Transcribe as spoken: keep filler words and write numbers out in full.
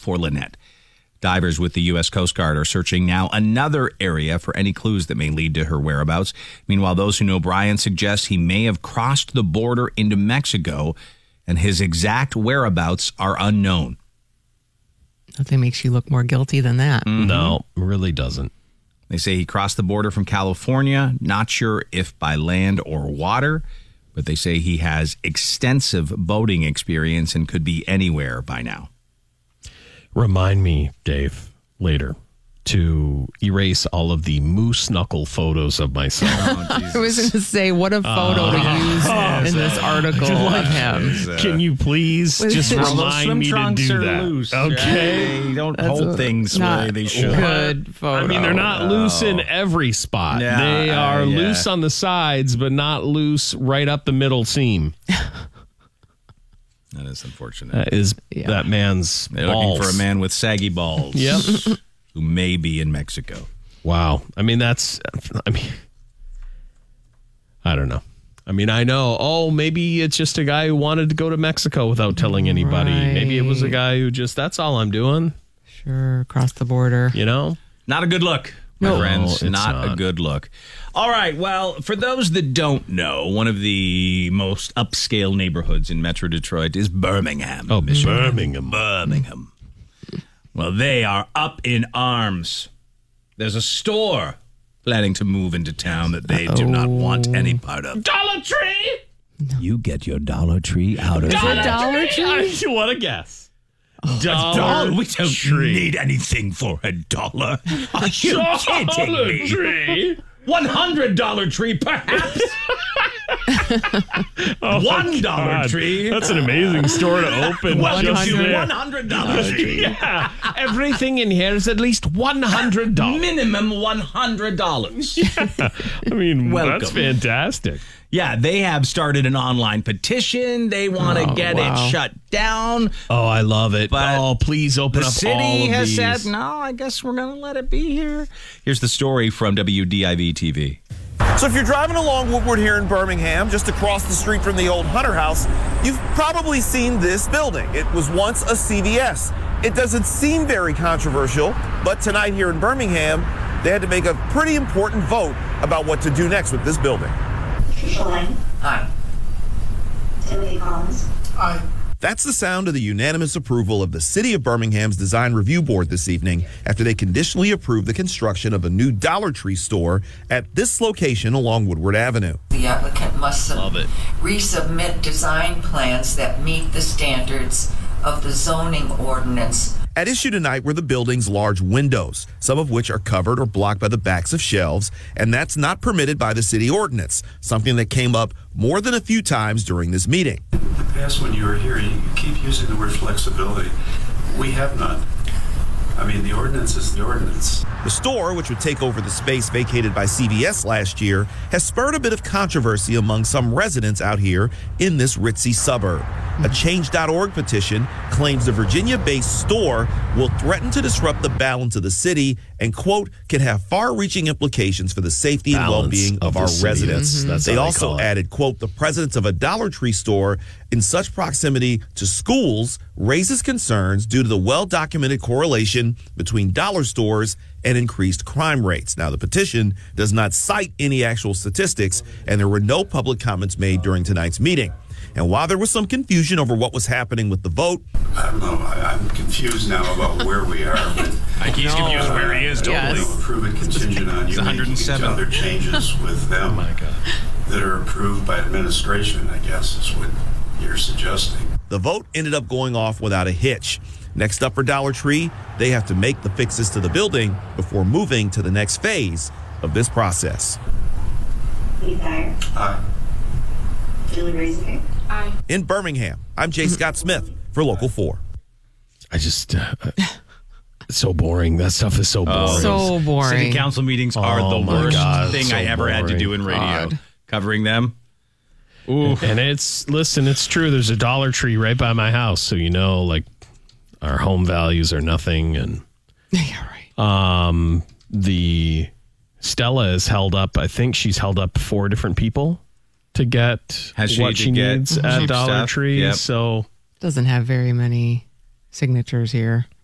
for Lynette. Divers with the U S Coast Guard are searching now another area for any clues that may lead to her whereabouts. Meanwhile, those who know Brian suggest he may have crossed the border into Mexico, and his exact whereabouts are unknown. Nothing makes you look more guilty than that. Mm-hmm. No, really doesn't. They say he crossed the border from California, not sure if by land or water, but they say he has extensive boating experience and could be anywhere by now. Remind me, Dave, later to erase all of the moose knuckle photos of myself. Oh, I was going to say, what a photo uh, to use oh, in this article of him. Uh, Can you please just remind me to do that? Loose. Okay. They don't That's hold things the way they should. Good photo. I mean, they're not no. loose in every spot. Yeah, they are uh, yeah. loose on the sides, but not loose right up the middle seam. That is unfortunate. That is yeah. that man's They're balls. looking for a man with saggy balls. Yep. Who may be in Mexico. Wow. I mean, that's, I mean, I don't know. I mean, I know, oh, maybe it's just a guy who wanted to go to Mexico without telling anybody. Right. Maybe it was a guy who just, that's all I'm doing. Sure, across the border. You know? Not a good look, my no, friends. No, not, not a good look. All right, well, for those that don't know, one of the most upscale neighborhoods in Metro Detroit is Birmingham. Oh, Michigan. Birmingham. Birmingham. Well, they are up in arms. There's a store planning to move into town that they do not want any part of. Dollar Tree! No. You get your Dollar Tree out of Dollar, Dollar Tree? Tree? What a guess. Oh, dollar, dollar We don't tree. need anything for a dollar. Are you kidding Dollar me? Tree? One hundred dollar tree, perhaps. oh One dollar God. Tree. That's an amazing store to open. Welcome just to there. one hundred dollar tree. Yeah. Everything in here is at least one hundred dollars. Minimum one hundred dollars. Yeah. I mean, Welcome. That's fantastic. Yeah, they have started an online petition. They want to oh, get wow. it shut down. Oh, I love it. But oh, please open the up city all of has these. said, no, I guess we're going to let it be here. Here's the story from W D I V T V. So if you're driving along Woodward here in Birmingham, just across the street from the old Hunter House, you've probably seen this building. It was once a C V S. It doesn't seem very controversial, but tonight here in Birmingham, they had to make a pretty important vote about what to do next with this building. Tricia Lang. Aye. Timothy Collins. Aye. That's the sound of the unanimous approval of the City of Birmingham's Design Review Board this evening after they conditionally approved the construction of a new Dollar Tree store at this location along Woodward Avenue. The applicant must sub- Love it. resubmit design plans that meet the standards of the zoning ordinance. At issue tonight were the building's large windows, some of which are covered or blocked by the backs of shelves, and that's not permitted by the city ordinance, something that came up more than a few times during this meeting. In the past, when you were here, you keep using the word flexibility. We have none. I mean, the ordinance is the ordinance. The store, which would take over the space vacated by C V S last year, has spurred a bit of controversy among some residents out here in this ritzy suburb. A change dot org petition claims the Virginia-based store will threaten to disrupt the balance of the city and, quote, can have far-reaching implications for the safety and Balance well-being of, of our the city. residents. Mm-hmm. That's They how they also call it. added, quote, the presence of a Dollar Tree store in such proximity to schools raises concerns due to the well-documented correlation between dollar stores and increased crime rates. Now, the petition does not cite any actual statistics, and there were no public comments made during tonight's meeting. And while there was some confusion over what was happening with the vote, I don't know. I, I'm confused now about where we are. But, I think he's no, confused where he is, totally. You know, approve it contingent on you making these other changes with them Oh my God. that are approved by administration, I guess, is what you're suggesting. the vote ended up going off without a hitch. Next up for Dollar Tree, they have to make the fixes to the building before moving to the next phase of this process. Lee Dyer. Aye. Julie Raising. Aye. In Birmingham, I'm Jay Scott Smith for Local four. I just, uh, it's so boring. That stuff is so boring. So boring. City council meetings are Oh the my worst God, thing so I ever had to boring. do in radio. God. Covering them. Ooh. And it's, listen, it's true. There's a Dollar Tree right by my house. So, you know, like our home values are nothing. And Yeah, right. um, the Stella is held up. I think she's held up four different people to get Has she what to she get needs at cheap Dollar stuff? Tree. Yep. So Doesn't have very many signatures here.